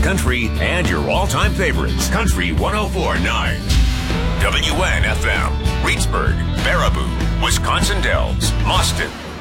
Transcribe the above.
country, and your all-time favorites. Country 104.9. WNFM. Reedsburg, Baraboo, Wisconsin Dells, Boston,